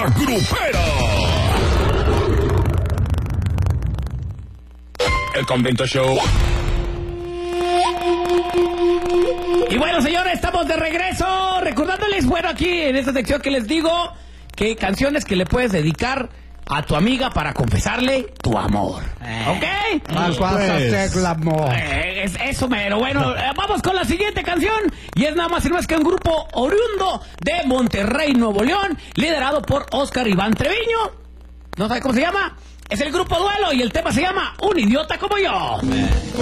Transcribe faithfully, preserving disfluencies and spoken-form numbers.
La Grupera. El Convento Show. Y bueno, señores, estamos de regreso. Recordándoles, bueno, aquí en esta sección que les digo, que canciones que le puedes dedicar a tu amiga para confesarle tu amor. Eh, ¿Ok? Vas a hacer el amor. Eh, es eso mero. Bueno, eh, vamos con la siguiente canción. Y es nada más y no es que un grupo oriundo de Monterrey, Nuevo León, liderado por Oscar Iván Treviño. ¿No sabe cómo se llama? Es el grupo Duelo y el tema se llama Un Idiota Como Yo. Eh.